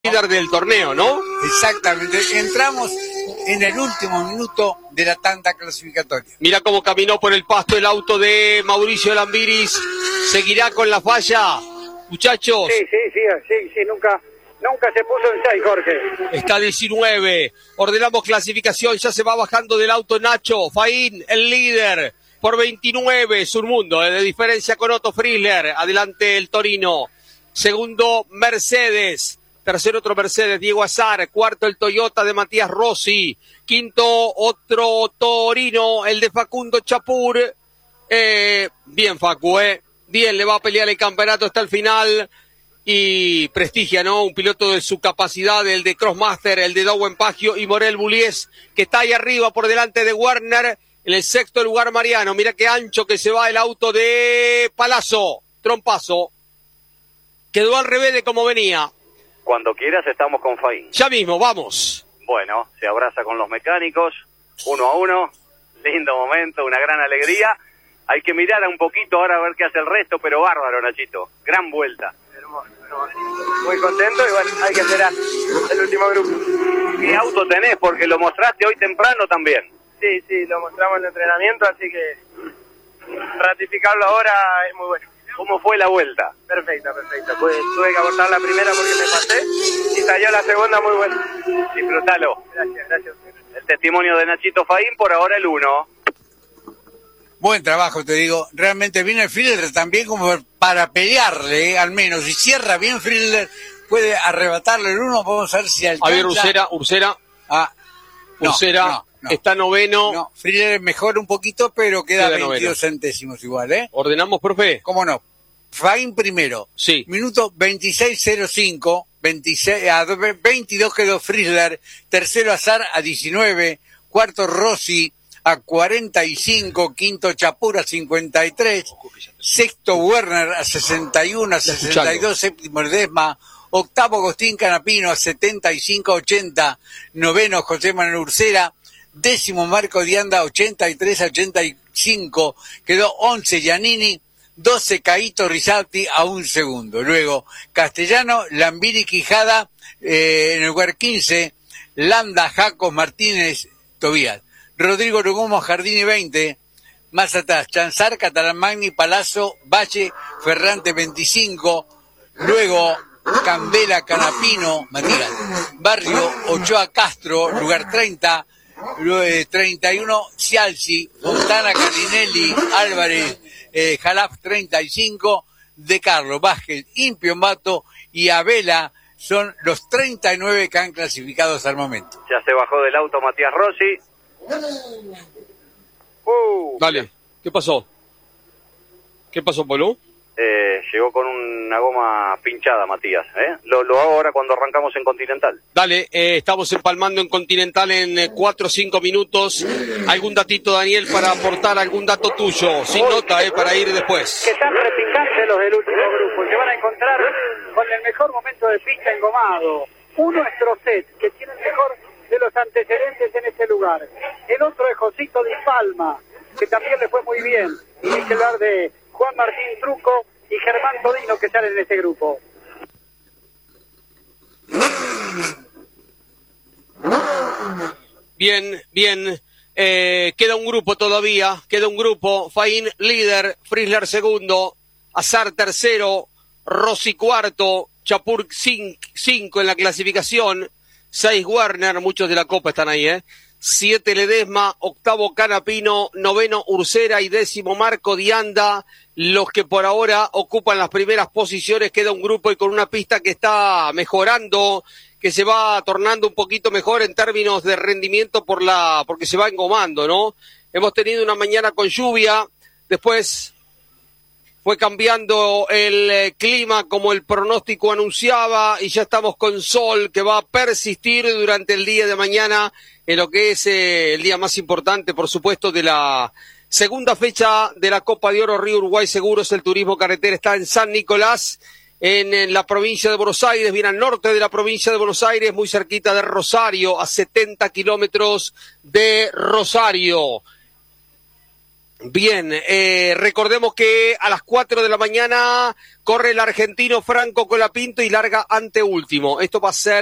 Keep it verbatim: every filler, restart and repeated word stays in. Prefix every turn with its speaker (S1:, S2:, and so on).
S1: líder del torneo, ¿no?
S2: Exactamente, entramos en el último minuto de la tanda clasificatoria.
S1: Mira cómo caminó por el pasto el auto de Mauricio Lambiris. ¿Seguirá con la falla, muchachos?
S3: Sí, sí, sí, sí, sí, nunca, nunca se puso en seis, Jorge.
S1: Está diecinueve, ordenamos clasificación, ya se va bajando del auto Nacho Faín, el líder, por veintinueve, Surmundo, eh, de diferencia con Otto Frizzler, adelante el Torino. Segundo, Mercedes. Tercero, otro Mercedes, Diego Azar. Cuarto, el Toyota de Matías Rossi. Quinto, otro Torino, el de Facundo Chapur. Eh, bien, Facu, eh. Bien, le va a pelear el campeonato hasta el final. Y prestigia, ¿no? Un piloto de su capacidad, el de Crossmaster, el de Dowen Pagio y Morel Bullies, que está ahí arriba por delante de Werner. En el sexto lugar, Mariano. Mira qué ancho que se va el auto de Palazzo. Trompazo. Quedó al revés de como venía.
S4: Cuando quieras estamos con Faín.
S1: Ya mismo, vamos.
S4: Bueno, se abraza con los mecánicos, uno a uno. Lindo momento, una gran alegría. Hay que mirar un poquito ahora a ver qué hace el resto, pero bárbaro, Nachito. Gran vuelta.
S3: Hermoso, hermoso. Muy contento y bueno, hay que esperar el último grupo.
S4: ¿Qué auto tenés? Porque lo mostraste hoy temprano también.
S3: Sí, sí, lo mostramos en el entrenamiento, así que ratificarlo ahora es muy bueno.
S4: ¿Cómo fue la vuelta?
S3: Perfecta, perfecta. Pues tuve que abortar la primera porque me pasé y salió la segunda muy buena.
S4: Disfrútalo.
S3: Gracias, gracias.
S4: El testimonio de Nachito Faín, por ahora el uno.
S2: Buen trabajo, te digo. Realmente viene el Frizzler también como para pelearle, eh, al menos. Si cierra bien Frizzler, puede arrebatarle el uno. Vamos a ver si alcanza.
S1: A ver, Ursera, Ursera.
S2: Ah, no,
S1: Ursera
S2: no, no.
S1: está noveno.
S2: No, Frizzler mejor un poquito, pero queda,
S1: Queda
S2: veintidós
S1: noveno.
S2: centésimos igual, ¿eh?
S1: ¿Ordenamos, profe?
S2: ¿Cómo no? Faín primero.
S1: Sí.
S2: Minuto veintiséis cero cinco, veintiséis, a veintidós quedó Frizzler, tercero Azar a diecinueve, cuarto Rossi a cuarenta y cinco, quinto Chapur a cincuenta y tres, sexto Werner a sesenta y uno, a sesenta y dos, séptimo Ledesma, octavo Agustín Canapino a setenta y cinco, ochenta, noveno José Manuel Ursera, décimo Marco Dianda ochenta y tres a ochenta y cinco, quedó once Giannini, doce Caíto Risalti a un segundo. Luego Castellano, Lambiri Quijada eh, en el lugar quince, Landa, Jacos, Martínez, Tobías. Rodrigo Lugomo, Jardini veinte, más atrás Chanzar, Catalamagni, Palazzo, Valle, Ferrante veinticinco, luego Candela, Canapino, Matías, Barrio, Ochoa Castro, lugar treinta, treinta y uno Cialci, Fontana, Carinelli, Álvarez, eh, Jalaf treinta y cinco, De Carlo, Vázquez, Impiombato y Abela son los treinta y nueve que han clasificado hasta el momento.
S4: Ya se bajó del auto Matías Rossi. Uh,
S1: Dale, ¿qué pasó? ¿Qué pasó, Polo?
S4: eh, llegó con una goma pinchada, Matías. ¿eh? Lo, lo hago ahora cuando arrancamos en Continental.
S1: Dale, eh, estamos empalmando en Continental en eh, cuatro o cinco minutos. ¿Algún datito, Daniel, para aportar algún dato tuyo? Sin nota, eh, para ir después.
S3: Que están repicantes los del último grupo. Se van a encontrar con el mejor momento de pista engomado. Uno es Trocet, que tiene el mejor de los antecedentes en este lugar. El otro es Josito Di Palma, que también le fue muy bien. Y hay que hablar de Juan Martín Truco y Germán Todino, que salen en este grupo.
S1: Bien, bien. Eh, queda un grupo todavía, queda un grupo. Faín líder, Frizzler segundo, Azar tercero, Rossi cuarto, Chapur cinco en la clasificación, seis Werner, muchos de la Copa están ahí, ¿eh? siete Ledesma, octavo Canapino, noveno Ursera y décimo Marco Dianda, los que por ahora ocupan las primeras posiciones. Queda un grupo y con una pista que está mejorando, que se va tornando un poquito mejor en términos de rendimiento por la, porque se va engomando, ¿no? Hemos tenido una mañana con lluvia, después fue cambiando el eh, clima como el pronóstico anunciaba y ya estamos con sol que va a persistir durante el día de mañana en lo que es eh, el día más importante, por supuesto, de la segunda fecha de la Copa de Oro Río Uruguay Seguros. El turismo carretera está en San Nicolás, en, en la provincia de Buenos Aires, bien al norte de la provincia de Buenos Aires, muy cerquita de Rosario, a setenta kilómetros de Rosario. Bien, eh, recordemos que a las cuatro de la mañana corre el argentino Franco Colapinto y larga anteúltimo. Esto va a ser